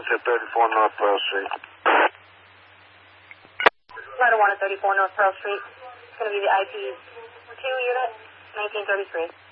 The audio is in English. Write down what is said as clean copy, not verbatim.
to 34 North Pearl Street. Ladder 1 at 34 North Pearl Street. It's going to be the IP 2 unit, 1933.